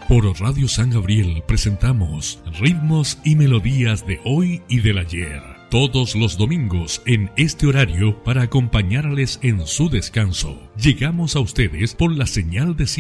Por Radio San Gabriel presentamos ritmos y melodías de hoy y del ayer. Todos los domingos en este horario para acompañarles en su descanso. Llegamos a ustedes por la señal de